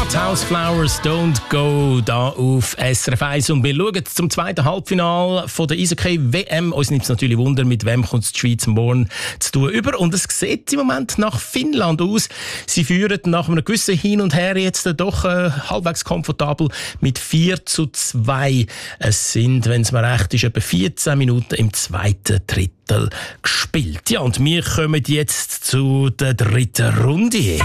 House Flowers Don't Go da auf SRF 1 und wir schauen zum zweiten Halbfinale von der Eishockey-WM. Uns nimmt es natürlich Wunder, mit wem kommt die Schweiz morgen zu tun über. Und es sieht im Moment nach Finnland aus. Sie führen nach einem gewissen Hin und Her jetzt doch halbwegs komfortabel mit 4:2. Es sind, wenn es mir recht ist, etwa 14 Minuten im zweiten Drittel gespielt. Ja, und wir kommen jetzt zu der dritten Runde.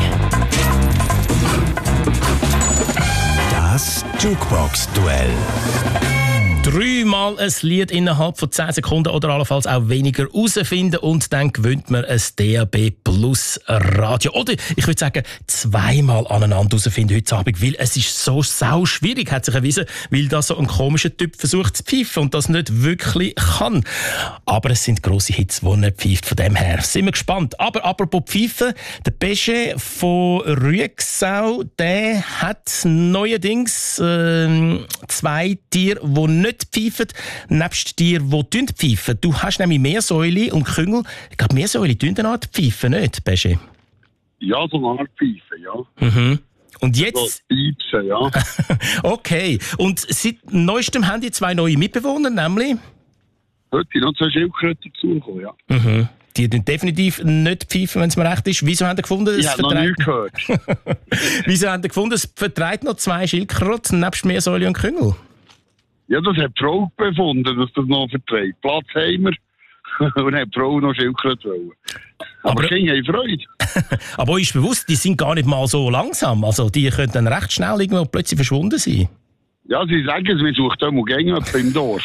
Das Jukebox-Duell. Dreimal ein Lied innerhalb von 10 Sekunden oder allenfalls auch weniger herausfinden und dann gewinnt man ein DAB Plus Radio. Oder ich würde sagen, zweimal aneinander herausfinden heute Abend, weil es ist so sau schwierig, hat sich erwiesen, weil da so ein komischer Typ versucht zu pfeifen und das nicht wirklich kann. Aber es sind grosse Hits, die er nicht pfeift. Von dem her sind wir gespannt. Aber apropos Pfeifen, der Pesche von Rüegsau, der hat neuerdings 2 Tiere, die nicht pfeifen, nebst dir, die pfeifen. Du hast nämlich Meersäule und Küngel. Ich glaube, Meersäule tun eine Art pfeifen, nicht, Pesche? Ja, so eine Art pfeifen, ja. Mhm. Und jetzt... So Piepsen, ja. Okay. Und seit neuestem haben die 2 neue Mitbewohner, nämlich... Heute sind noch 2 Schildkröten dazugekommen, ja. Mhm. Die tun definitiv nicht pfeifen, wenn es mir recht ist. Wieso haben die gefunden, Ich habe noch nie gehört. Wieso haben die gefunden, es vertreibt noch 2 Schildkröten nebst Meersäule und Küngel? Ja, das hat die Frau befunden, dass das noch vertreibt. Platz haben wir. Und hat die Frau noch Schildkröte wollen. Aber Kinder haben Freude. Aber euch ist bewusst, die sind gar nicht mal so langsam. Also die können dann recht schnell irgendwo plötzlich verschwunden sein. Ja, sie sagen es, wir suchen immer Gänge im Dorf.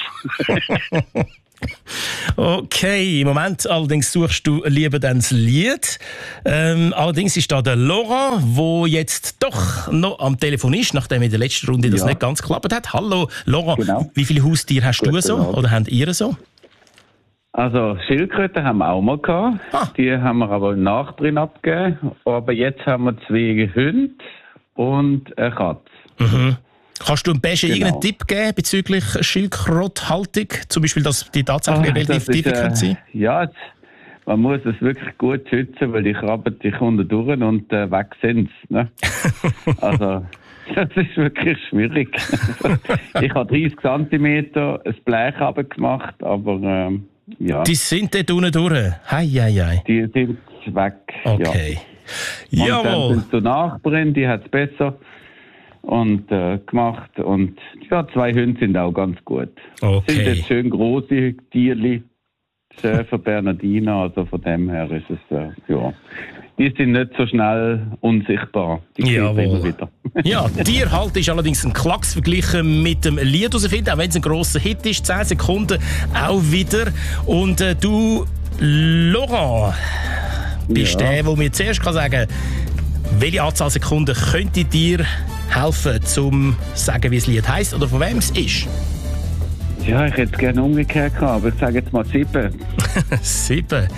Okay, im Moment allerdings suchst du lieber dann das Lied. Allerdings ist da der Laurent, der jetzt doch noch am Telefon ist, nachdem in der letzten Runde das nicht ganz geklappt hat. Hallo Laurent, Genau. Wie viele Haustiere hast du so oder habt ihr so? Also Schildkröten haben wir auch mal gehabt. Die haben wir aber nach drin abgegeben. Aber jetzt haben wir 2 Hunde und eine Katze. Mhm. Kannst du dem Pesche irgendeinen Genau. Tipp geben bezüglich Schildkröthaltung? Zum Beispiel, dass die tatsächlich relativ tief sein können? Ja, man muss es wirklich gut schützen, weil die krabben dich unten durch und weg sind sie. Ne? Also, das ist wirklich schwierig. Ich habe 30 cm ein Blech runtergemacht, aber ja. Die sind dort unten durch? Hei, hei, hei. Die sind weg. Okay. Ja. Und dann Jawohl. sind so Nachbarin, die hat es besser und gemacht. Und ja, 2 Hunde sind auch ganz gut. Okay. Sind jetzt schön große Tierli, Schäfer, Bernardiner, also von dem her ist es, ja. Die sind nicht so schnell unsichtbar. Die sieht man immer wieder. Ja, Tierhalt ist allerdings ein Klacks verglichen mit dem Lied herausfinden, auch wenn es ein grosser Hit ist, 10 Sekunden auch wieder. Und du, Laurent, bist der mir zuerst sagen kann, welche Anzahl Sekunden könnte dir helfen, um zu sagen, wie das Lied heisst oder von wem es ist? Ja, ich hätte es gerne umgekehrt gehabt, aber ich sage jetzt mal 7. 7.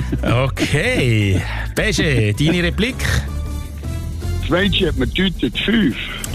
Okay. Pesche, deine Replik? Das Mädchen hat mir gedeutet 5.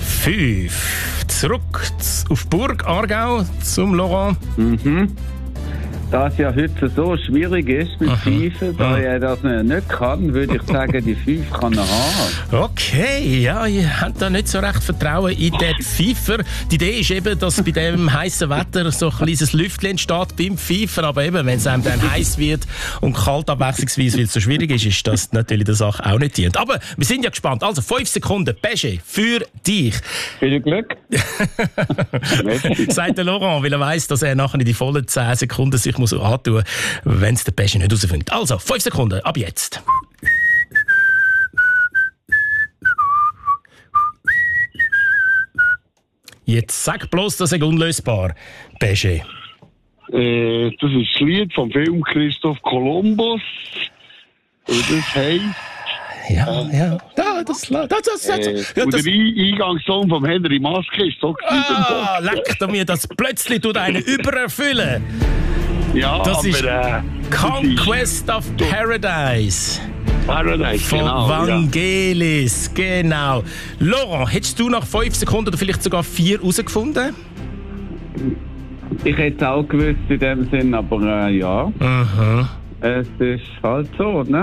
5. Zurück auf Burg Aargau zum Laurent. Mhm. Da es ja heute so schwierig ist mit Pfeifen, da er das nicht kann, würde ich sagen, die 5 kann er haben. Okay, ja, ihr habt da nicht so recht Vertrauen in den Pfeifer. Die Idee ist eben, dass bei dem heißen Wetter so ein kleines Lüftchen entsteht beim Pfeifer, aber eben, wenn es einem dann heiß wird und kalt abwechslungsweise, weil es so schwierig ist, ist das natürlich der Sache auch nicht dient. Aber wir sind ja gespannt. Also 5 Sekunden, Pesche, für dich. Viel Glück. Sagt der Laurent, weil er weiss, dass er nachher in die vollen 10 Sekunden sich muss antun, wenn es der Pesche nicht herausfindet. Also, 5 Sekunden, ab jetzt. Jetzt sag bloß, das ist unlösbar, Pesche. Das ist das Lied vom Film Christoph Kolumbus. Und das heisst... Ja. Das und der Eingangssong vom Henry Maske ist so leck mir, das plötzlich tut einen übererfüllen. Ja, das aber, ist Conquest of Paradise. Paradise, von genau. Vangelis, genau. Laurent, hättest du nach 5 Sekunden oder vielleicht sogar 4 herausgefunden? Ich hätte es auch gewusst in dem Sinn, aber ja. Mhm. Es ist halt so, ne?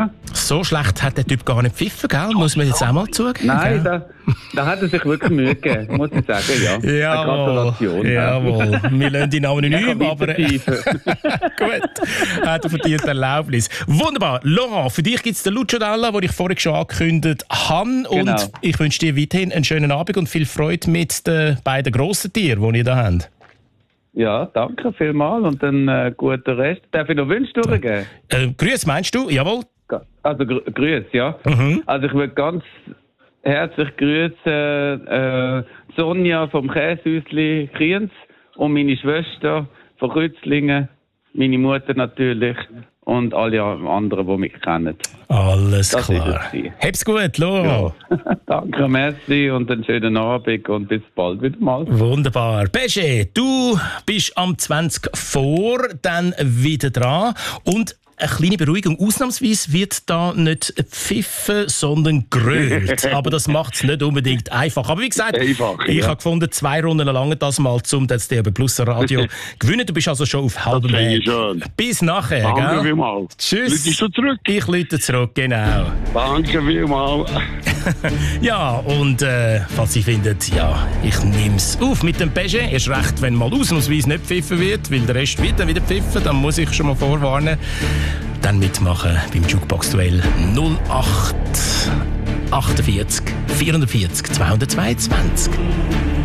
so schlecht hat der Typ gar nicht pfiffen, gell? Muss man jetzt auch mal zugeben. Nein, da hat er sich wirklich Mühe gegeben, muss ich sagen, ja. Jawohl, Gratulation. Jawohl. Wir lassen ihn anonym, aber gut, hat er verdient Erlaubnis. Wunderbar. Laurent, für dich gibt es den Lucio Dalla, den ich vorhin schon angekündigt habe. Genau. Und ich wünsche dir weiterhin einen schönen Abend und viel Freude mit den beiden grossen Tieren, die ihr da habt. Ja, danke vielmals und einen guten Rest. Darf ich noch Wünsche durchgeben? Grüß, meinst du? Jawohl. Also Grüß, ja. Mhm. Also ich würde ganz herzlich grüßen Sonja vom Käsehäusli Kriens und meine Schwester von Rützlingen, meine Mutter natürlich und alle anderen, die mich kennen. Alles Das klar. Hab's gut, Laurent. Ja. Danke, merci und einen schönen Abend und bis bald wieder mal. Wunderbar. Pesche, du bist am 20 vor, dann wieder dran. Und eine kleine Beruhigung. Ausnahmsweise wird da nicht pfiffen, sondern grölt. Aber das macht es nicht unbedingt einfach. Aber wie gesagt, ich habe gefunden, 2 Runden lang das mal zum das DAB Plus Radio gewinnen. Du bist also schon auf halbem Weg. Bis nachher. Danke vielmals. Tschüss. Lütest du zurück? Ich lüte zurück, genau. Danke vielmals. Ja, und falls Sie finden, ja, ich nehme es auf mit dem Pesche. Erst recht, wenn mal ausnahmsweise nicht pfiffen wird, weil der Rest wird dann wieder pfiffen, dann muss ich schon mal vorwarnen. Dann mitmachen beim Jukebox-Duell 08 48 440 222.